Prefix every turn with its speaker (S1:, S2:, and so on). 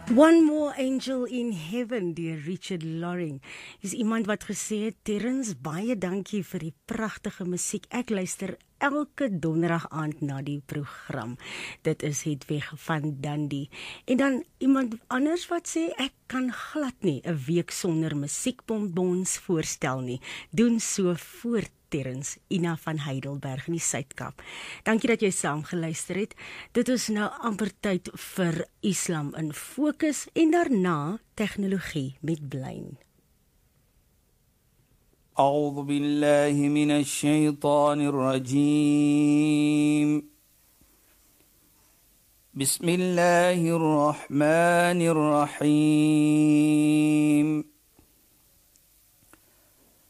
S1: One More Angel in Heaven deur Richard Loring. Is iemand wat gesê het, Terrence, baie dankie vir die pragtige musiek. Ek luister elke donderdag aand na die program. Dit is Hedwig van Dundee. En dan iemand anders wat sê, ek kan glad nie 'n week sonder musiekbonbons voorstel nie. Doen so voort, Terrence. Ina van Heidelberg in die Suid-Kaap. Dankie dat jy saam geluister het. Dit is nou amper tyd vir Islam in Fokus en daarna tegnologie met Blyn.
S2: أعوذ بالله من الشيطان الرجيم بسم الله الرحمن الرحيم